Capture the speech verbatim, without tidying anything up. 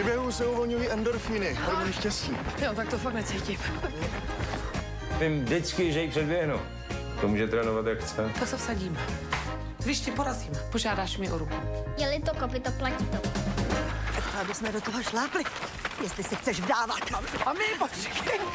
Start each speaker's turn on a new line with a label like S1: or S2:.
S1: běhu se uvolňují endorfíny, hormony štěstí.
S2: Jo, tak to fakt necítím.
S3: Vím vždycky, že ji předběhnu. To může trénovat, jak chce.
S2: Tak se vsadíme. Když tě porazím, požádáš mi o ruku.
S4: Je-li to kopyto, platí to.
S5: Tak aby jsme do toho šlápli, jestli se chceš vdávat.
S2: A my, počkej.